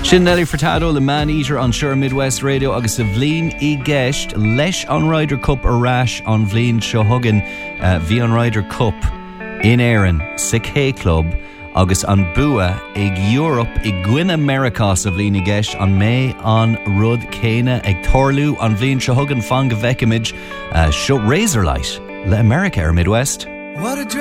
Sin Nelly Furtado, the man eater on Sure Midwest Radio, agus a bhlín I gceist leis an Ryder Cup arás an bhlín seo hugan bhí an Ryder Cup in Éireann sa K Club agus an bua ag Europe I Gwyn America sa bhlín I gceist an mé an rud céine ag torlú an bhlín seo hugan fan go bhecimid seo Razorlight le America ar Midwest. What a